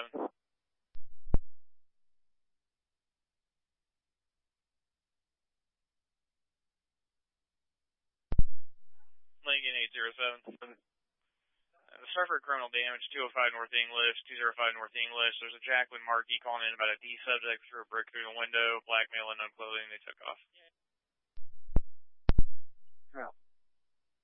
807. Lincoln 807. The suffered criminal damage, 205 North English, 205 North English. There's a Jacqueline Markey calling in about a D subject threw a brick through the window, blackmail and unclothing. They took off. Yeah.